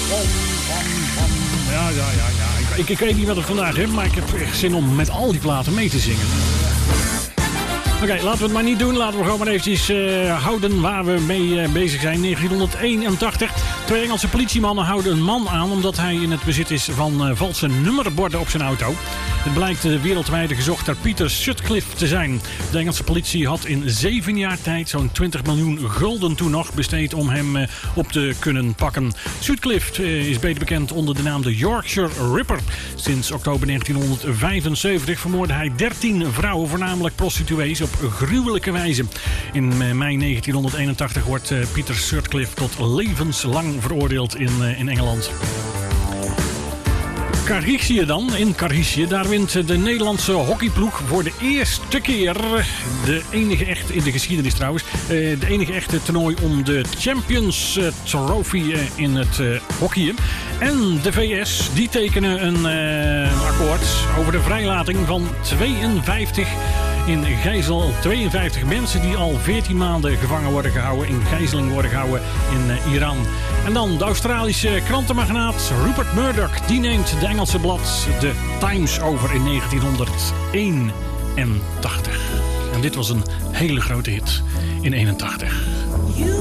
Ja. Ik weet niet wat ik vandaag heb, maar ik heb echt zin om met al die platen mee te zingen. Oké, laten we het maar niet doen. Laten we gewoon maar eventjes houden waar we mee bezig zijn. 1981. 2 Engelse politiemannen houden een man aan omdat hij in het bezit is van valse nummerborden op zijn auto. Het blijkt de wereldwijde gezochter Peter Sutcliffe te zijn. De Engelse politie had in 7 jaar tijd zo'n 20 miljoen gulden toen nog besteed om hem op te kunnen pakken. Sutcliffe is beter bekend onder de naam de Yorkshire Ripper. Sinds oktober 1975 vermoordde hij 13 vrouwen, voornamelijk prostituees, op gruwelijke wijze. In mei 1981 wordt Peter Sutcliffe tot levenslang veroordeeld in Engeland. Karicië dan, in Karicië, daar wint de Nederlandse hockeyploeg voor de eerste keer, de enige echt in de geschiedenis trouwens, de enige echte toernooi om de Champions Trophy in het hockeyen. En de VS, die tekenen een akkoord over de vrijlating van 52 mensen die al 14 maanden gevangen worden gehouden, in gijzeling worden gehouden in Iran. En dan de Australische krantenmagnaat Rupert Murdoch, die neemt de Engelse blad The Times over in 1981. En dit was een hele grote hit in 81.